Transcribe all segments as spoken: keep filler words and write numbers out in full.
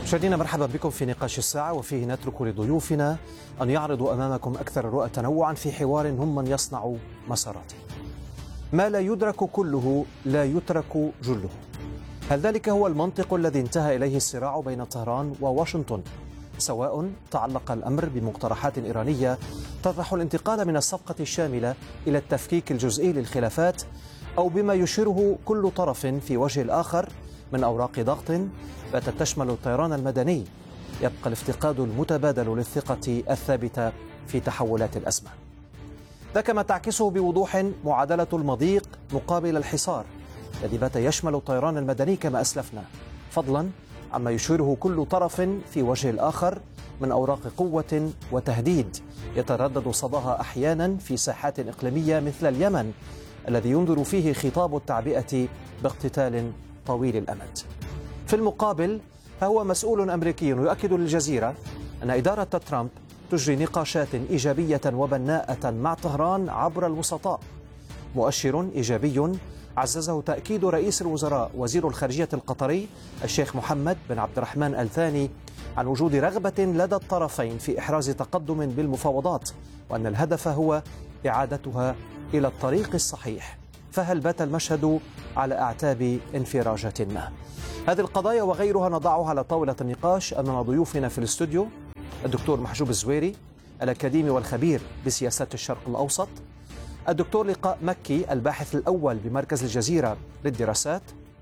مشاهدينا مرحبا بكم في نقاش الساعة، وفيه نترك لضيوفنا أن يعرضوا أمامكم أكثر الرؤى تنوعا في حوار هم من يصنع مساراته. ما لا يدرك كله لا يترك جله. هل ذلك هو المنطق الذي انتهى إليه الصراع بين طهران وواشنطن، سواء تعلق الأمر بمقترحات إيرانية تطرح الانتقال من الصفقة الشاملة إلى التفكيك الجزئي للخلافات، أو بما يشيره كل طرف في وجه الآخر من أوراق ضغط باتت تشمل الطيران المدني، يبقى الافتقاد المتبادل للثقة الثابتة في تحولات الأزمة. ده كما تعكسه بوضوح معادلة المضيق مقابل الحصار الذي بات يشمل الطيران المدني كما أسلفنا، فضلا عما يشيره كل طرف في وجه الآخر من أوراق قوة وتهديد يتردد صداها أحيانا في ساحات إقليمية مثل اليمن الذي ينذر فيه خطاب التعبئة باقتتال طويل الأمد. في المقابل فهو مسؤول أمريكي يؤكد للجزيرة أن إدارة ترامب تجري نقاشات إيجابية وبناءة مع طهران عبر الوسطاء، مؤشر إيجابي عززه تأكيد رئيس الوزراء وزير الخارجية القطري الشيخ محمد بن عبد الرحمن آل ثاني عن وجود رغبة لدى الطرفين في إحراز تقدم بالمفاوضات، وأن الهدف هو إعادتها إلى الطريق الصحيح. فهل بات المشهد على أعتاب انفراجة ما؟ هذه القضايا وغيرها نضعها على طاولة النقاش أمام ضيوفنا في الاستوديو: الدكتور محجوب الزويري الأكاديمي والخبير بسياسات الشرق الأوسط، الدكتور لقاء مكي الباحث الأول بمركز الجزيرة للدراسات،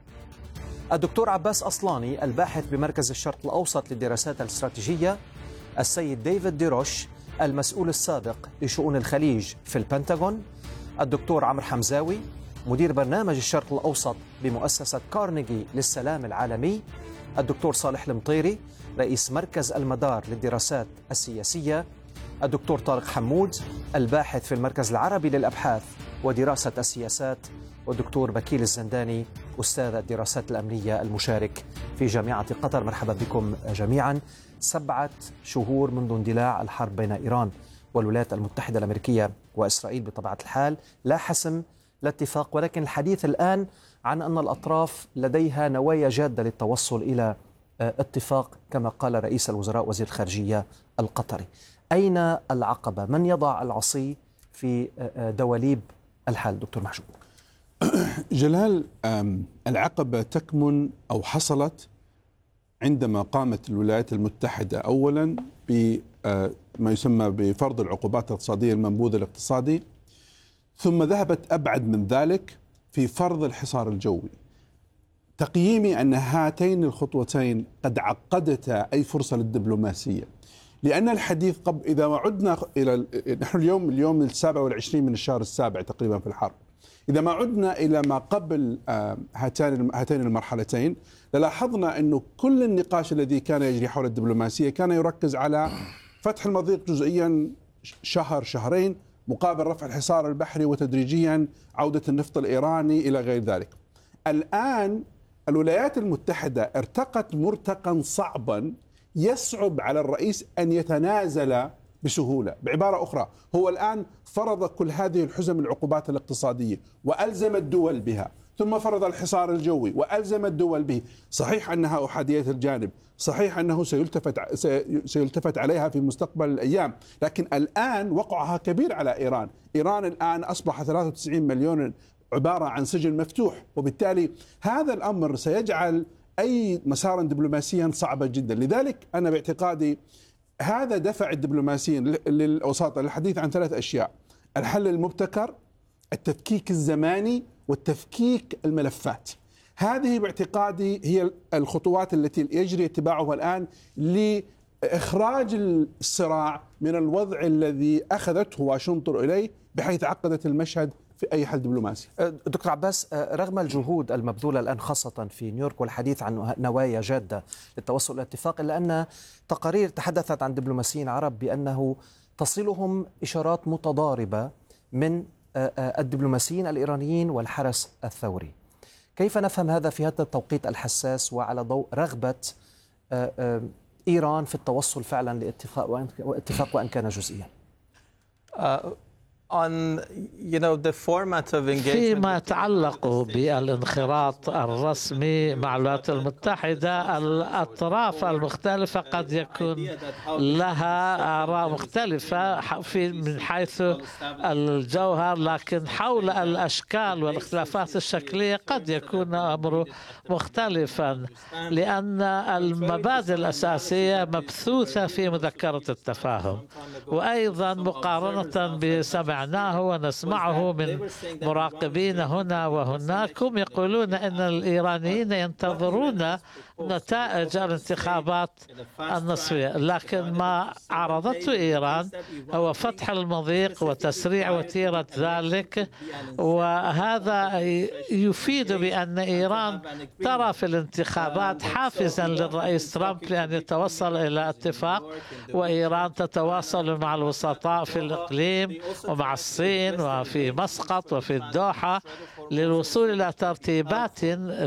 الدكتور عباس أصلاني الباحث بمركز الشرق الأوسط للدراسات الاستراتيجية، السيد ديفيد ديروش المسؤول السابق لشؤون الخليج في البنتاغون، الدكتور عمرو حمزاوي مدير برنامج الشرق الأوسط بمؤسسة كارنيجي للسلام العالمي، الدكتور صالح المطيري رئيس مركز المدار للدراسات السياسية، الدكتور طارق حمود الباحث في المركز العربي للأبحاث ودراسة السياسات، والدكتور بكيل الزنداني أستاذ الدراسات الأمنية المشارك في جامعة قطر. مرحبا بكم جميعا. سبعة شهور منذ اندلاع الحرب بين إيران والولايات المتحدة الأمريكية وإسرائيل، بطبيعة الحال لا حسم لا اتفاق، ولكن الحديث الآن عن أن الأطراف لديها نوايا جادة للتوصل إلى اتفاق كما قال رئيس الوزراء وزير الخارجية القطري. أين العقبة؟ من يضع العصي في دواليب الحال؟ دكتور محجوب. جلال، العقبة تكمن أو حصلت عندما قامت الولايات المتحدة أولا بما يسمى بفرض العقوبات الاقتصادية المنبوذ الاقتصادي، ثم ذهبت أبعد من ذلك في فرض الحصار الجوي. تقييمي أن هاتين الخطوتين قد عقدتا أي فرصة للدبلوماسية، لأن الحديث قبل إذا ما عدنا إلى نحن اليوم اليوم السابع والعشرين من الشهر السابع تقريبا في الحرب، إذا ما عدنا إلى ما قبل هاتين هاتين المرحلتين للاحظنا أنه كل النقاش الذي كان يجري حول الدبلوماسية كان يركز على فتح المضيق جزئيا شهر شهرين مقابل رفع الحصار البحري وتدريجيا عودة النفط الإيراني إلى غير ذلك. الآن الولايات المتحدة ارتقت مرتقا صعبا يصعب على الرئيس أن يتنازل بسهولة. بعبارة أخرى، هو الآن فرض كل هذه الحزم العقوبات الاقتصادية وألزم الدول بها، ثم فرض الحصار الجوي وألزم الدول به. صحيح أنها أحادية الجانب، صحيح أنه سيلتفت سيلتفت عليها في مستقبل الأيام، لكن الآن وقعها كبير على إيران. إيران الآن أصبح ثلاثة وتسعين مليون عبارة عن سجن مفتوح، وبالتالي هذا الأمر سيجعل أي مسارا دبلوماسيا صعبا جدا. لذلك أنا باعتقادي هذا دفع الدبلوماسيين للوساطة للحديث عن ثلاث أشياء: الحل المبتكر، التفكيك الزماني، والتفكيك الملفات. هذه باعتقادي هي الخطوات التي يجري اتباعها الآن لإخراج الصراع من الوضع الذي أخذته واشنطن إليه، بحيث عقدت المشهد في أي حل دبلوماسي. دكتور عباس، رغم الجهود المبذولة الآن خاصة في نيويورك والحديث عن نوايا جادة للتوصل إلى اتفاق، إلا أن تقارير تحدثت عن دبلوماسيين عرب بأنه تصلهم إشارات متضاربة من الدبلوماسيين الإيرانيين والحرس الثوري. كيف نفهم هذا في هذا التوقيت الحساس وعلى ضوء رغبة إيران في التوصل فعلا لاتفاق واتفاق وإن كان جزئيا؟ فيما يتعلق بالانخراط الرسمي مع الولايات المتحدة، الأطراف المختلفة قد يكون لها آراء مختلفة في من حيث الجوهر، لكن حول الأشكال والاختلافات الشكلية قد يكون أمر مختلفا، لأن المبادئ الأساسية مبثوثة في مذكرة التفاهم. وأيضا مقارنة بسمعناه ونسمعه من مراقبين هنا وهناك، هم يقولون أن الإيرانيين ينتظرون نتائج الانتخابات النصفية، لكن ما عرضته إيران هو فتح المضيق وتسريع وتيرة ذلك، وهذا يفيد بأن إيران ترى في الانتخابات حافزا للرئيس ترامب لأن يتوصل إلى اتفاق، وإيران تتواصل مع الوسطاء في الإقليم ومع الصين وفي مسقط وفي الدوحة للوصول إلى ترتيبات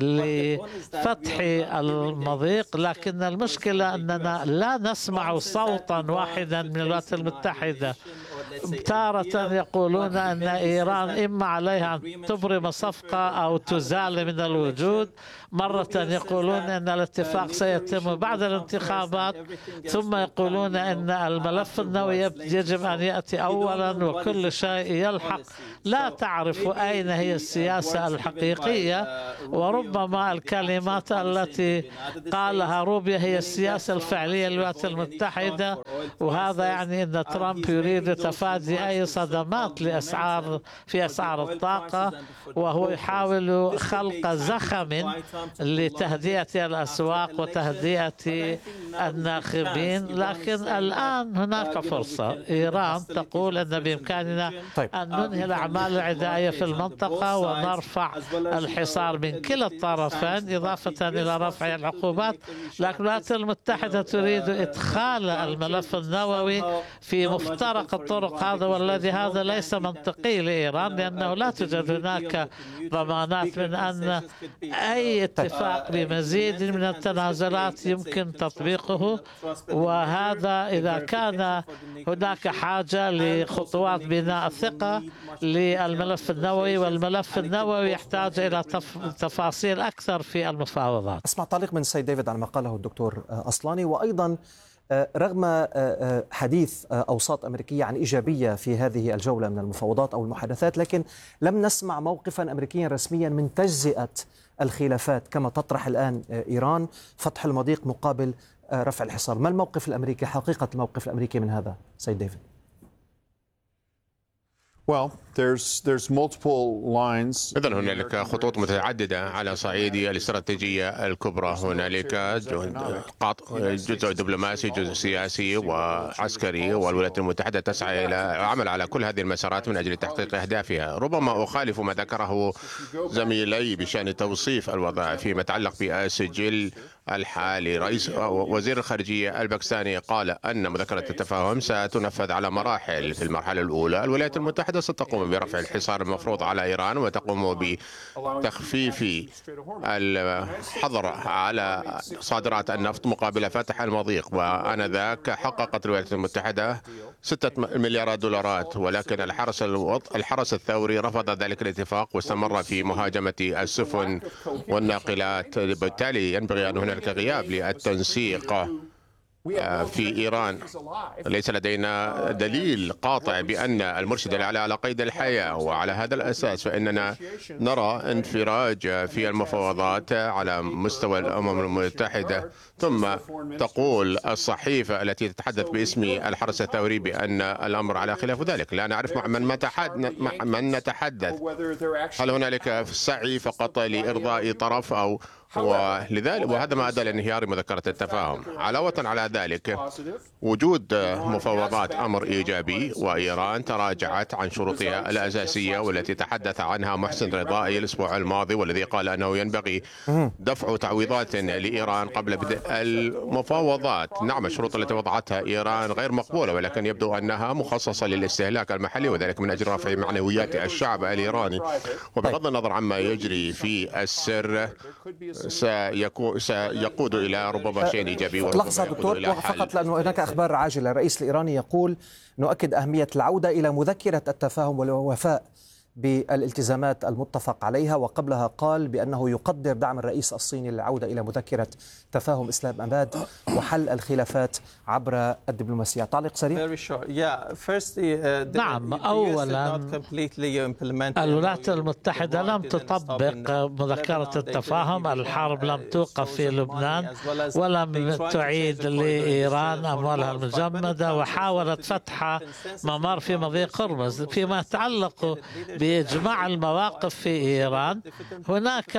لفتح المضيق. لكن المشكلة أننا لا نسمع صوتا واحدا من الولايات المتحدة. تارة يقولون أن إيران إما عليها أن تبرم صفقة أو تزال من الوجود، مرة يقولون أن الاتفاق سيتم بعد الانتخابات، ثم يقولون أن الملف النووي يجب أن يأتي أولا وكل شيء يلحق. لا تعرف أين هي السياسة الحقيقية، وربما الكلمات التي قالها روبيا هي السياسة الفعلية للولايات المتحدة، وهذا يعني أن ترامب يريد تفادي أي صدمات لأسعار في أسعار الطاقة، وهو يحاول خلق زخم لتهدئة الأسواق وتهدئة الناخبين. لكن الآن هناك فرصة. إيران تقول أن بإمكاننا أن ننهي الأعمال العدائية في المنطقة ونرفع الحصار من كلا الطرفين إضافة إلى رفع العقوبات، لكن الولايات المتحدة تريد إدخال الملف النووي في مفترق الطرق هذا، والذي هذا ليس منطقي لإيران، لأنه لا توجد هناك ضمانات من أن أي اتفاق بمزيد من التنازلات يمكن تطبيقه. وهذا إذا كان هناك حاجة لخطوات بناء الثقة للملف النووي، والملف النووي يحتاج إلى تفاصيل أكثر في المفاوضات. أسمع تعليق من السيد ديفيد على ما قاله الدكتور أصلاني. وأيضا رغم حديث أوساط أمريكية عن إيجابية في هذه الجولة من المفاوضات أو المحادثات، لكن لم نسمع موقفا أمريكيا رسميا من تجزئة الخلافات كما تطرح الآن إيران، فتح المضيق مقابل رفع الحصار. ما الموقف الأمريكي، حقيقة الموقف الأمريكي من هذا سيد ديفيد؟ Well, there's there's multiple lines. إذن هنالك خطوط متعددة على صعيد الاستراتيجية الكبرى. هنالك جزء دبلوماسي، جزء سياسي وعسكري، والولايات المتحدة تسعى إلى العمل على كل هذه المسارات من أجل تحقيق أهدافها. ربما أخالف ما ذكره زميلي بشأن توصيف الوضع فيما يتعلق بالسجل الحالي. رئيس وزير الخارجية الباكستاني قال أن مذكرة التفاهم ستنفذ على مراحل. في المرحلة الأولى الولايات المتحدة ستقوم برفع الحصار المفروض على إيران، وتقوم بتخفيف الحظر على صادرات النفط مقابل فتح المضيق. وآنذاك حققت الولايات المتحدة ستة مليارات دولارات، ولكن الحرس الحرس الثوري رفض ذلك الاتفاق واستمر في مهاجمة السفن والناقلات. بالتالي ينبغي أن هناك غياب للتنسيق في إيران. ليس لدينا دليل قاطع بأن المرشد الأعلى على قيد الحياة، وعلى هذا الأساس فإننا نرى انفراج في المفاوضات على مستوى الأمم المتحدة. ثم تقول الصحيفة التي تتحدث باسم الحرس الثوري بأن الأمر على خلاف ذلك. لا نعرف مع من, مع من نتحدث. هل هنالك سعي فقط لإرضاء طرف أو ولذلك وهذا ما أدى لانهيار مذكرة التفاهم. علاوة على ذلك وجود مفاوضات أمر إيجابي، وإيران تراجعت عن شروطها الأساسية والتي تحدث عنها محسن رضائي الأسبوع الماضي، والذي قال أنه ينبغي دفع تعويضات لإيران قبل بدء المفاوضات. نعم، الشروط التي وضعتها إيران غير مقبولة، ولكن يبدو أنها مخصصة للاستهلاك المحلي، وذلك من أجل رفع معنويات الشعب الإيراني. وبغض النظر عما يجري في السر، سيكون سيقود إلى ربما شيء إيجابي وربما لحظة دكتور، إلى فقط لأنه هناك أخبار عاجلة. الرئيس الإيراني يقول نؤكد أهمية العودة إلى مذكرة التفاهم والوفاء بالالتزامات المتفق عليها، وقبلها قال بأنه يقدر دعم الرئيس الصيني للعودة إلى مذكرة تفاهم إسلام أباد وحل الخلافات عبر الدبلوماسية. تعليق سريع؟ نعم، أولا الولايات المتحدة لم تطبق مذكرة التفاهم، الحرب لم توقف في لبنان ولم تعيد لإيران أموالها المجمدة، وحاولت فتح ممر في مضيق هرمز. فيما يتعلق بإجماع المواقف في إيران، هناك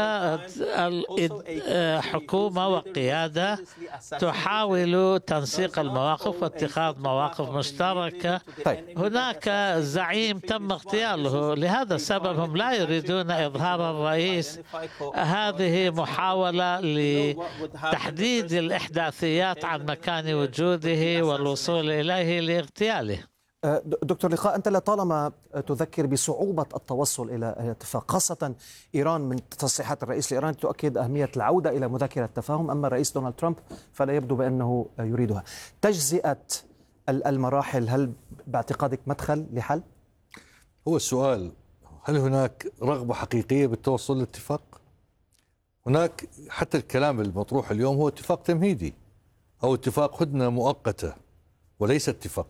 حكومة وقيادة تحاول تنسيق المواقف واتخاذ مواقف مشتركة. هناك زعيم تم اغتياله، لهذا السبب هم لا يريدون إظهار الرئيس. هذه محاولة لتحديد الإحداثيات عن مكان وجوده والوصول إليه لاغتياله. دكتور لقاء، أنت لطالما تذكر بصعوبة التوصل إلى اتفاق، خاصة إيران من تصريحات الرئيس الإيراني تؤكد أهمية العودة إلى مذكرة التفاهم، أما الرئيس دونالد ترامب فلا يبدو بأنه يريدها. تجزئة المراحل هل باعتقادك مدخل لحل؟ هو السؤال، هل هناك رغبة حقيقية بالتوصل لاتفاق؟ هناك حتى الكلام المطروح اليوم هو اتفاق تمهيدي أو اتفاق هدنة مؤقتة وليس اتفاق.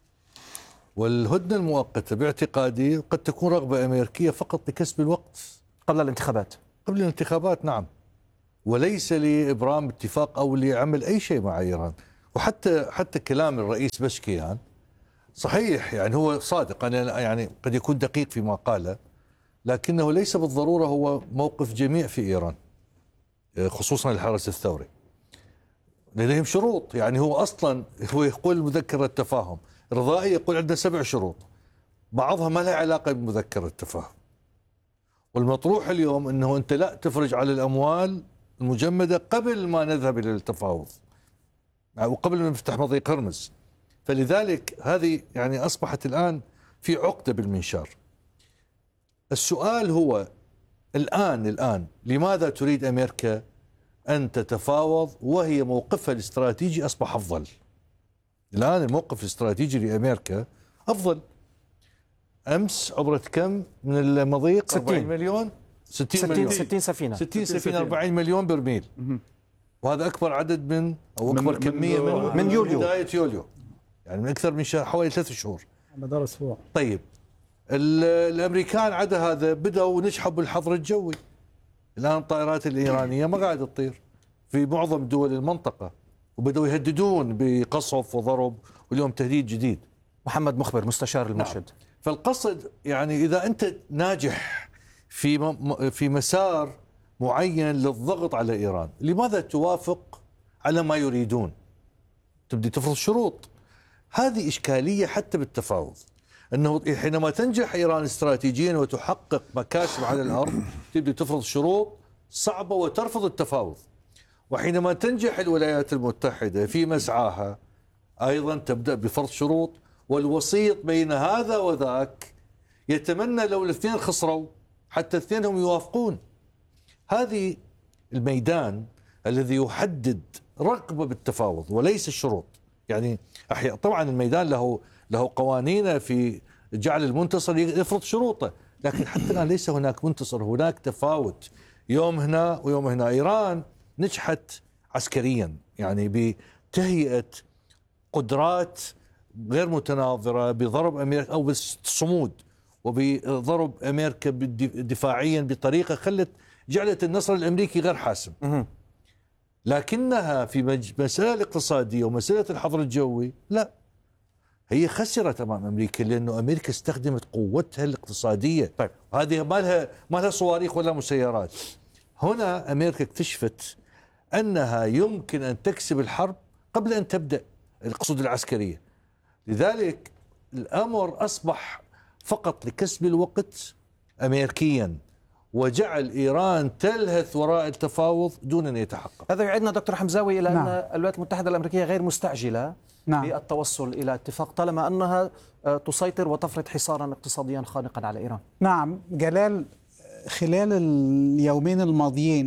والهدنة المؤقتة باعتقادي قد تكون رغبة أمريكية فقط لكسب الوقت قبل الانتخابات. قبل الانتخابات نعم، وليس لإبرام اتفاق أو لعمل أي شيء مع إيران. وحتى حتى كلام الرئيس بشكيان صحيح، يعني هو صادق، أنا يعني قد يكون دقيق فيما قاله، لكنه ليس بالضرورة هو موقف جميع في إيران، خصوصا الحرس الثوري. لديهم شروط، يعني هو أصلا هو يقول مذكرة التفاهم رضائي، يقول عندنا سبع شروط بعضها ما لها علاقة بمذكرة التفاهم. والمطروح اليوم أنه أنت لا تفرج على الأموال المجمدة قبل ما نذهب إلى التفاوض وقبل ما نفتح مضيق هرمز. فلذلك هذه يعني أصبحت الآن في عقدة بالمنشار. السؤال هو الآن الآن لماذا تريد أمريكا أن تتفاوض وهي موقفها الاستراتيجي أصبح أفضل؟ الآن الموقف الاستراتيجي لأمريكا أفضل. أمس عبرت كم من المضيق؟ أربعين مليون، ستين مليون، ستين سفينة، ستين سفينة، أربعين مليون برميل، وهذا أكبر عدد من أو أكبر من كمية من, من, من يوليو، بداية يوليو، يعني من أكثر من شهر، حوالي ثلاث شهور مدار أسبوع. طيب الأمريكان عدا هذا بدأوا نجحوا بالحظر الجوي. الآن الطائرات الإيرانية ما قاعدة تطير في معظم دول المنطقة، وبدأوا يهددون بقصف وضرب، واليوم تهديد جديد. محمد مخبر مستشار المرشد. نعم. فالقصد يعني إذا أنت ناجح في في مسار معين للضغط على إيران، لماذا توافق على ما يريدون؟ تبدي تفرض شروط. هذه إشكالية حتى بالتفاوض، أنه حينما تنجح إيران استراتيجيا وتحقق مكاسب على الأرض تبدي تفرض شروط صعبة وترفض التفاوض. وحينما تنجح الولايات المتحدة في مسعاها أيضا تبدأ بفرض شروط، والوسيط بين هذا وذاك يتمنى لو الاثنين خسروا حتى الاثنين يوافقون. هذه الميدان الذي يحدد رغبة بالتفاوض وليس الشروط. يعني أحيانا طبعا الميدان له له قوانين في جعل المنتصر يفرض شروطه، لكن حتى الآن ليس هناك منتصر، هناك تفاوت، يوم هنا ويوم هنا. إيران نجحت عسكريا يعني بتهيئة قدرات غير متناظرة بضرب أمريكا أو بالصمود وبضرب أمريكا دفاعيا بطريقة خلت جعلت النصر الأمريكي غير حاسم. لكنها في مسألة الاقتصادية ومسألة الحظر الجوي لا، هي خسرت أمام أمريكا، لأنه أمريكا استخدمت قوتها الاقتصادية. طيب هذه ما لها ما لها صواريخ ولا مسيرات. هنا أمريكا اكتشفت أنها يمكن أن تكسب الحرب قبل أن تبدأ القصود العسكرية. لذلك الأمر أصبح فقط لكسب الوقت أمريكيا، وجعل إيران تلهث وراء التفاوض دون أن يتحقق. هذا يعيدنا دكتور حمزاوي إلى نعم. أن الولايات المتحدة الأمريكية غير مستعجلة نعم. بالتوصل إلى اتفاق طالما أنها تسيطر وتفرض حصارا اقتصاديا خانقا على إيران. نعم جلال، خلال اليومين الماضيين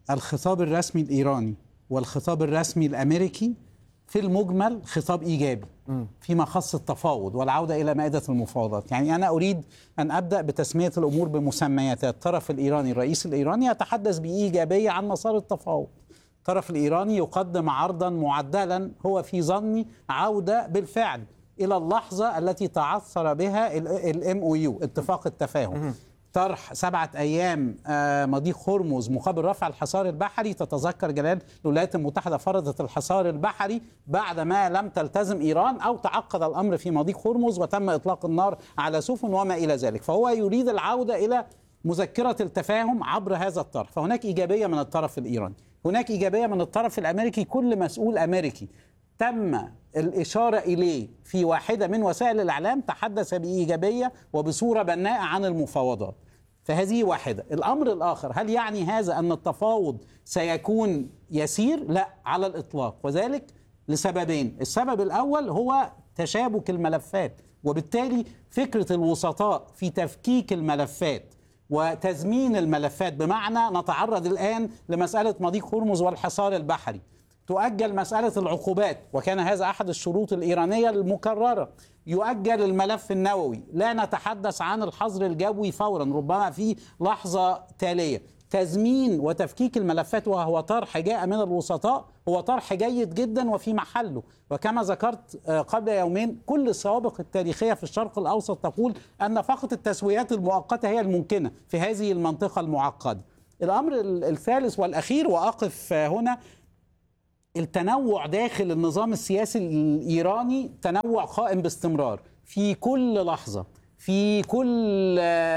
الخطاب الرسمي الإيراني والخطاب الرسمي الأمريكي في المجمل خطاب إيجابي فيما خص التفاوض والعودة إلى مائدة المفاوضات. يعني أنا أريد أن أبدأ بتسمية الأمور بمسمياتها. الطرف الإيراني، الرئيس الإيراني يتحدث بإيجابية عن مسار التفاوض. الطرف الإيراني يقدم عرضا معدلا هو في ظني عودة بالفعل إلى اللحظة التي تعثر بها الام او يو، اتفاق التفاهم. طرح سبعة أيام مضيق هرمز مقابل رفع الحصار البحري. تتذكر جلال الولايات المتحدة فرضت الحصار البحري بعدما لم تلتزم إيران أو تعقد الأمر في مضيق هرمز وتم إطلاق النار على سفن وما إلى ذلك. فهو يريد العودة إلى مذكرة التفاهم عبر هذا الطرح. فهناك إيجابية من الطرف الإيراني، هناك إيجابية من الطرف الأمريكي. كل مسؤول أمريكي تم الإشارة إليه في واحدة من وسائل الإعلام تحدث بإيجابية وبصورة بناءة عن المفاوضات. فهذه واحدة. الأمر الآخر، هل يعني هذا أن التفاوض سيكون يسير؟ لا على الإطلاق، وذلك لسببين. السبب الأول هو تشابك الملفات، وبالتالي فكرة الوسطاء في تفكيك الملفات وتزمين الملفات، بمعنى نتعرض الآن لمسألة مضيق هرمز والحصار البحري، تؤجل مسألة العقوبات وكان هذا أحد الشروط الإيرانية المكررة، يؤجل الملف النووي، لا نتحدث عن الحظر الجوي فورا ربما في لحظة تالية. تزمين وتفكيك الملفات وهو طرح جاء من الوسطاء هو طرح جيد جدا وفي محله. وكما ذكرت قبل يومين، كل السوابق التاريخية في الشرق الأوسط تقول أن فقط التسويات المؤقتة هي الممكنة في هذه المنطقة المعقدة. الأمر الثالث والأخير وأقف هنا، التنوع داخل النظام السياسي الإيراني تنوع قائم باستمرار في كل لحظة، في كل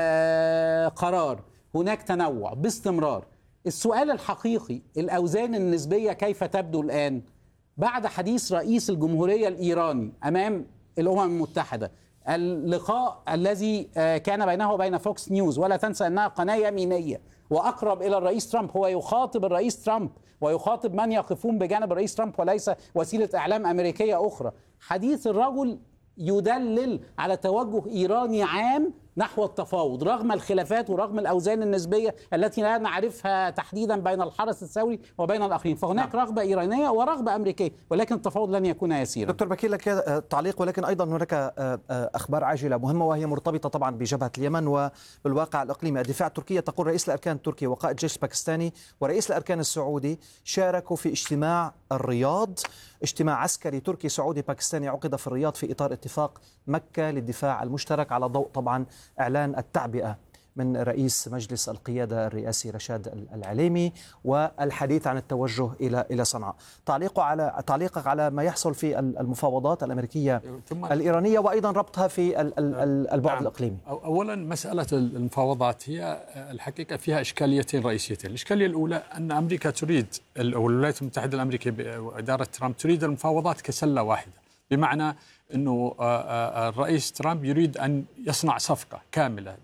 قرار هناك تنوع باستمرار. السؤال الحقيقي، الأوزان النسبية كيف تبدو الآن بعد حديث رئيس الجمهورية الإيراني أمام الأمم المتحدة، اللقاء الذي كان بينه وبين فوكس نيوز، ولا تنسى أنها قناة يمينية وأقرب إلى الرئيس ترامب، هو يخاطب الرئيس ترامب ويخاطب من يقفون بجانب الرئيس ترامب وليس وسيلة إعلام أمريكية أخرى. حديث الرجل يدلل على توجه إيراني عام نحو التفاوض رغم الخلافات ورغم الأوزان النسبية التي لا نعرفها تحديدا بين الحرس الثوري وبين الآخرين. فهناك نعم. رغبة إيرانية ورغبة أمريكية، ولكن التفاوض لن يكون يسيرا. دكتور بكير، لك تعليق، ولكن أيضا هناك أخبار عاجلة مهمة وهي مرتبطة طبعا بجبهة اليمن وبالواقع الإقليمي. الدفاع التركية تقول رئيس الأركان التركي وقائد الجيش الباكستاني ورئيس الأركان السعودي شاركوا في اجتماع الرياض، اجتماع عسكري تركي سعودي باكستاني عقد في الرياض في إطار اتفاق مكة للدفاع المشترك، على ضوء طبعا إعلان التعبئة من رئيس مجلس القيادة الرئاسي رشاد العليمي والحديث عن التوجه إلى إلى صنعاء. تعليقه على تعليقك على ما يحصل في المفاوضات الأمريكية الإيرانية وأيضا ربطها في البعد نعم. الإقليمي. أولا مسألة المفاوضات هي الحقيقة فيها إشكاليتين رئيسيتين. الإشكالية الأولى أن أمريكا تريد، أو الولايات المتحدة الأمريكية وإدارة ترامب تريد المفاوضات كسلة واحدة، بمعنى أنه الرئيس ترامب يريد أن يصنع صفقة كاملة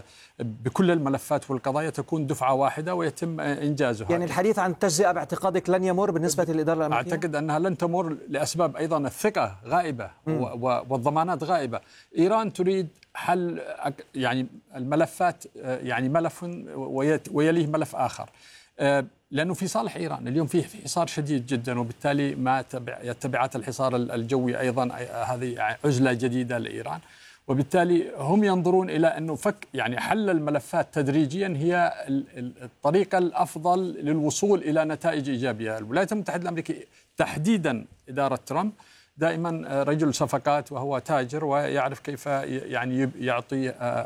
بكل الملفات والقضايا تكون دفعة واحدة ويتم إنجازها. يعني الحديث عن التجزئة باعتقادك لن يمر بالنسبة للإدارة الأمريكية؟ أعتقد أنها لن تمر لأسباب أيضا الثقة غائبة والضمانات غائبة. إيران تريد حل يعني الملفات، يعني ملف ويليه ملف آخر، لأنه في صالح إيران. اليوم فيه حصار شديد جدا، وبالتالي ما تبعات الحصار الجوي أيضا هذه عزلة جديدة لإيران، وبالتالي هم ينظرون إلى أنه فك يعني حل الملفات تدريجيا هي الطريقة الأفضل للوصول إلى نتائج إيجابية. الولايات المتحدة الأمريكية تحديدا إدارة ترامب دائما رجل صفقات وهو تاجر ويعرف كيف يعني يعطي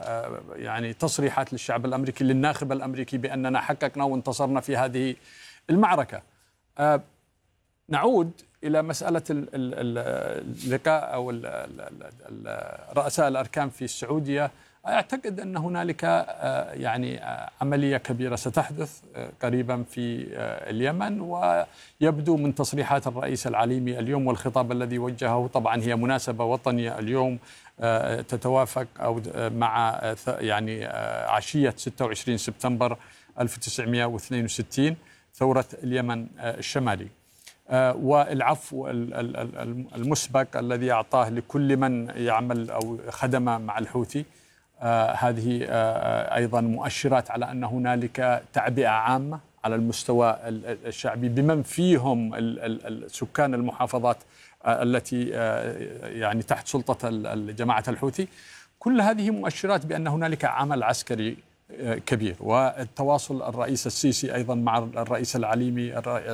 يعني تصريحات للشعب الأمريكي، للناخب الأمريكي، بأننا حققنا وانتصرنا في هذه المعركة. نعود إلى مسألة اللقاء أو رؤساء الأركان في السعودية. أعتقد أن هنالك يعني عملية كبيرة ستحدث قريبا في اليمن، ويبدو من تصريحات الرئيس العليمي اليوم والخطاب الذي وجهه، طبعا هي مناسبة وطنية اليوم تتوافق أو مع يعني عشية ستة وعشرين سبتمبر ألف وتسعمئة واثنين وستين ثورة اليمن الشمالي، والعفو المسبق الذي أعطاه لكل من يعمل أو خدم مع الحوثي. آه هذه آه أيضا مؤشرات على أن هنالك تعبئة عامة على المستوى الشعبي بمن فيهم سكان المحافظات التي يعني تحت سلطة جماعة الحوثي. كل هذه مؤشرات بأن هنالك عمل عسكري كبير، والتواصل الرئيس السيسي أيضا مع الرئيس العليمي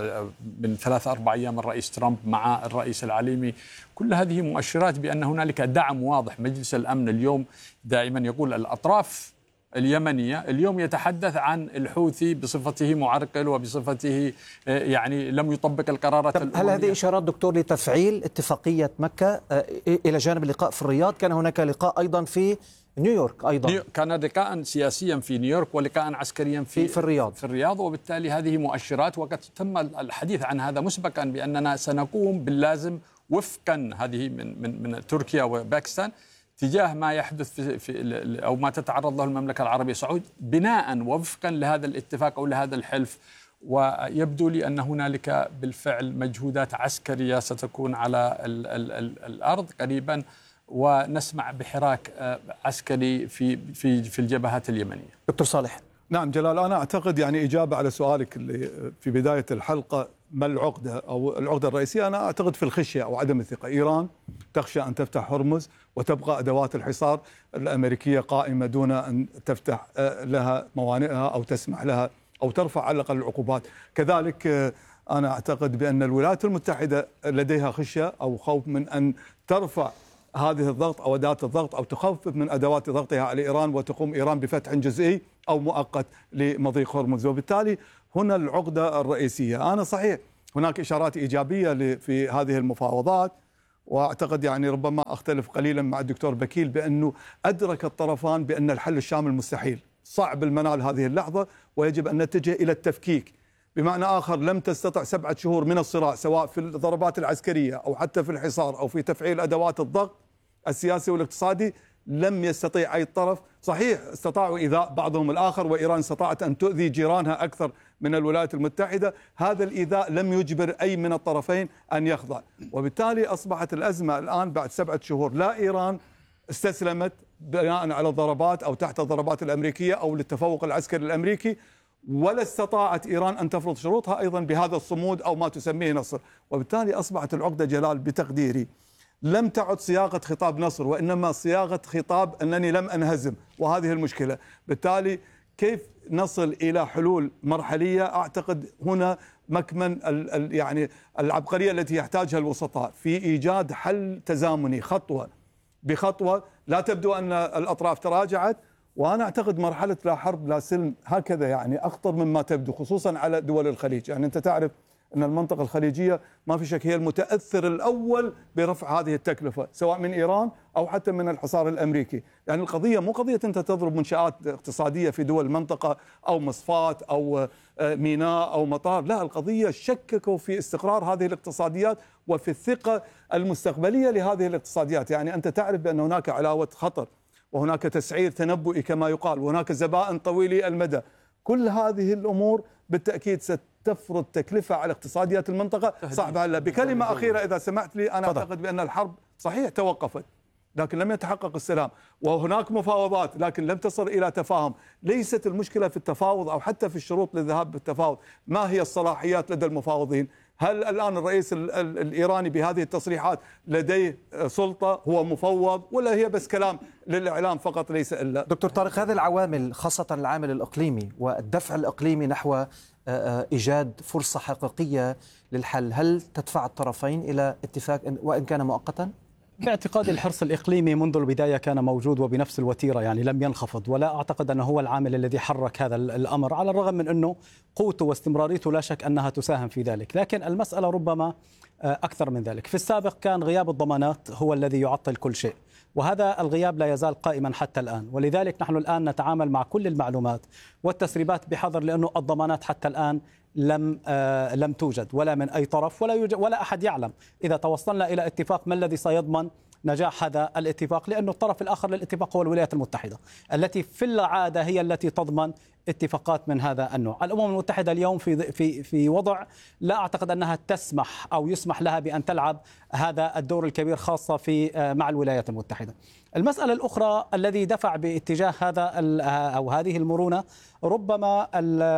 من ثلاثة أربع أيام الرئيس ترامب مع الرئيس العليمي، كل هذه مؤشرات بأن هنالك دعم واضح. مجلس الأمن اليوم دائما يقول الأطراف اليمنية اليوم يتحدث عن الحوثي بصفته معرقل وبصفته يعني لم يطبق القرارات الأممية. هل هذه إشارات دكتور لتفعيل اتفاقية مكة إلى جانب اللقاء في الرياض؟ كان هناك لقاء أيضا في نيويورك أيضا، كان لقاء سياسيا في نيويورك ولقاء عسكريا في, في الرياض في الرياض وبالتالي هذه مؤشرات، وقد تم الحديث عن هذا مسبقا بأننا سنقوم باللازم وفقا هذه من من من تركيا وباكستان تجاه ما يحدث في, في أو ما تتعرض له المملكة العربية السعودية بناء وفقا لهذا الاتفاق أو لهذا الحلف. ويبدو لي أن هنالك بالفعل مجهودات عسكرية ستكون على ال ال ال الأرض قريبا، ونسمع بحراك عسكري في في في الجبهات اليمنية. دكتور صالح. نعم جلال، أنا أعتقد يعني إجابة على سؤالك اللي في بداية الحلقة ما العقدة أو العقدة الرئيسية، أنا أعتقد في الخشية أو عدم الثقة. إيران تخشى أن تفتح هرمز وتبقى أدوات الحصار الأمريكية قائمة دون أن تفتح لها موانئها أو تسمح لها أو ترفع على الأقل العقوبات. كذلك أنا أعتقد بأن الولايات المتحدة لديها خشية أو خوف من أن ترفع هذه الضغط أو أداة الضغط أو تخفف من أدوات ضغطها على إيران وتقوم إيران بفتح جزئي أو مؤقت لمضيق هرمز، وبالتالي هنا العقدة الرئيسية. أنا صحيح هناك إشارات إيجابية في هذه المفاوضات، وأعتقد يعني ربما أختلف قليلا مع الدكتور بكيل بأنه أدرك الطرفان بأن الحل الشامل مستحيل، صعب المنال هذه اللحظة، ويجب أن نتجه إلى التفكيك. بمعنى آخر لم تستطع سبعة شهور من الصراع سواء في الضربات العسكرية أو حتى في الحصار أو في تفعيل أدوات الضغط السياسي والاقتصادي، لم يستطيع أي طرف. صحيح استطاعوا إيذاء بعضهم الآخر، وإيران استطاعت أن تؤذي جيرانها أكثر من الولايات المتحدة، هذا الإيذاء لم يجبر أي من الطرفين أن يخضع، وبالتالي أصبحت الأزمة الآن بعد سبعة شهور لا إيران استسلمت بناء على الضربات أو تحت الضربات الأمريكية أو للتفوق العسكري الأمريكي، ولا استطاعت إيران أن تفرض شروطها أيضا بهذا الصمود أو ما تسميه نصر. وبالتالي أصبحت العقدة جلال بتقديري لم تعد صياغة خطاب نصر، وإنما صياغة خطاب أنني لم أنهزم، وهذه المشكلة. بالتالي كيف نصل إلى حلول مرحلية؟ أعتقد هنا مكمن ال يعني العبقرية التي يحتاجها الوسطاء في إيجاد حل تزامني خطوة بخطوة. لا تبدو أن الأطراف تراجعت، وأنا أعتقد مرحلة لا حرب لا سلم هكذا يعني أخطر مما تبدو، خصوصا على دول الخليج. يعني أنت تعرف أن المنطقة الخليجية ما في شك هي المتأثر الأول برفع هذه التكلفة، سواء من إيران أو حتى من الحصار الأمريكي. يعني القضية مو قضية أنت تضرب منشآت اقتصادية في دول المنطقة أو مصفات أو ميناء أو مطار، لا، القضية شككوا في استقرار هذه الاقتصاديات وفي الثقة المستقبلية لهذه الاقتصاديات. يعني أنت تعرف بأن هناك علاوة خطر، وهناك تسعير تنبؤي كما يقال، وهناك زبائن طويلي المدى. كل هذه الأمور بالتأكيد ستفرض تكلفة على اقتصاديات المنطقة صعبة. هلا بكلمة أخيرة إذا سمحت لي، أنا أعتقد بأن الحرب صحيح توقفت لكن لم يتحقق السلام، وهناك مفاوضات لكن لم تصل إلى تفاهم. ليست المشكلة في التفاوض أو حتى في الشروط للذهاب بالتفاوض، ما هي الصلاحيات لدى المفاوضين؟ هل الآن الرئيس الإيراني بهذه التصريحات لديه سلطة، هو مفوض، ولا هي بس كلام للإعلام فقط ليس إلا؟ دكتور طارق، هذه العوامل خاصة العامل الإقليمي والدفع الإقليمي نحو إيجاد فرصة حقيقية للحل، هل تدفع الطرفين إلى اتفاق وإن كان مؤقتا؟ باعتقادي الحرص الإقليمي منذ البداية كان موجود وبنفس الوتيرة، يعني لم ينخفض، ولا أعتقد أنه هو العامل الذي حرك هذا الأمر، على الرغم من أنه قوته واستمراريته لا شك أنها تساهم في ذلك. لكن المسألة ربما أكثر من ذلك. في السابق كان غياب الضمانات هو الذي يعطل كل شيء، وهذا الغياب لا يزال قائما حتى الآن، ولذلك نحن الآن نتعامل مع كل المعلومات والتسريبات بحذر، لأنه الضمانات حتى الآن لم آه لم توجد ولا من أي طرف، ولا يوجد ولا أحد يعلم إذا توصلنا إلى اتفاق ما الذي سيضمن نجاح هذا الاتفاق، لأن الطرف الآخر للاتفاق هو الولايات المتحدة التي في العادة هي التي تضمن اتفاقات من هذا النوع. الأمم المتحدة اليوم في في في وضع لا أعتقد أنها تسمح أو يسمح لها بأن تلعب هذا الدور الكبير، خاصة في مع الولايات المتحدة. المسألة الأخرى الذي دفع باتجاه هذا أو هذه المرونة ربما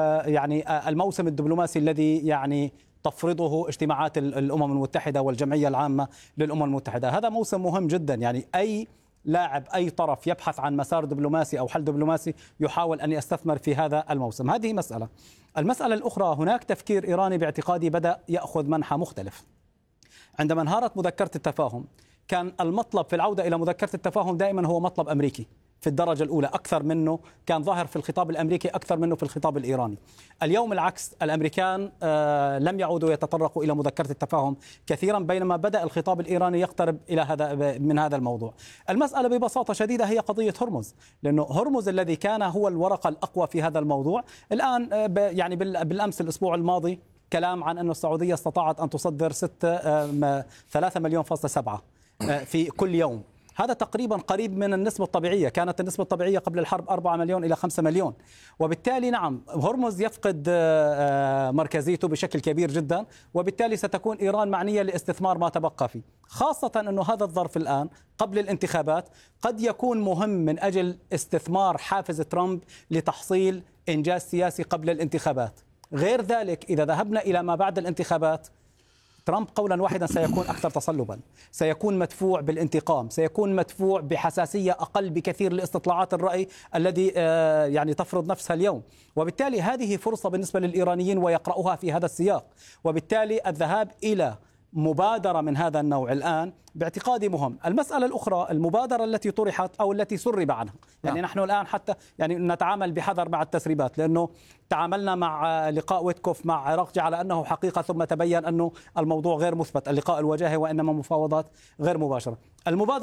يعني الموسم الدبلوماسي الذي يعني تفرضه اجتماعات الأمم المتحدة والجمعية العامة للأمم المتحدة. هذا موسم مهم جدا، يعني أي لاعب أي طرف يبحث عن مسار دبلوماسي أو حل دبلوماسي يحاول أن يستثمر في هذا الموسم. هذه مسألة. المسألة الأخرى، هناك تفكير إيراني باعتقادي بدأ يأخذ منحى مختلف. عندما انهارت مذكرة التفاهم كان المطلب في العودة إلى مذكرة التفاهم دائما هو مطلب أمريكي في الدرجة الأولى، أكثر منه كان ظاهر في الخطاب الأمريكي أكثر منه في الخطاب الإيراني. اليوم العكس، الأمريكان آه لم يعودوا يتطرقوا إلى مذكرة التفاهم كثيرا، بينما بدأ الخطاب الإيراني يقترب إلى هذا من هذا الموضوع. المسألة ببساطة شديدة هي قضية هرمز، لأنه هرمز الذي كان هو الورقة الأقوى في هذا الموضوع الآن آه يعني بالأمس الأسبوع الماضي كلام عن أن السعودية استطاعت أن تصدر ستة آه ثلاثة مليون فاصلة سبعة آه في كل يوم. هذا تقريبا قريب من النسبة الطبيعية، كانت النسبة الطبيعية قبل الحرب أربعة مليون إلى خمسة مليون، وبالتالي نعم هرمز يفقد مركزيته بشكل كبير جدا، وبالتالي ستكون إيران معنية لاستثمار ما تبقى فيه، خاصة أنه هذا الظرف الآن قبل الانتخابات قد يكون مهم من أجل استثمار حافز ترامب لتحصيل إنجاز سياسي قبل الانتخابات. غير ذلك إذا ذهبنا إلى ما بعد الانتخابات، ترامب قولا واحدا سيكون أكثر تصلبا، سيكون مدفوع بالانتقام، سيكون مدفوع بحساسية أقل بكثير لاستطلاعات الرأي الذي يعني تفرض نفسها اليوم، وبالتالي هذه فرصة بالنسبة للإيرانيين ويقرأوها في هذا السياق، وبالتالي الذهاب إلى مبادرة من هذا النوع الآن باعتقادي مهم. المسألة الأخرى المبادرة التي طرحت أو التي سرب عنها، يعني نحن الآن حتى يعني نتعامل بحذر مع التسريبات، لأنه تعاملنا مع لقاء ويتكوف مع عراقجي على أنه حقيقة ثم تبين أنه الموضوع غير مثبت، اللقاء الوجاهي وإنما مفاوضات غير مباشرة. المبادرة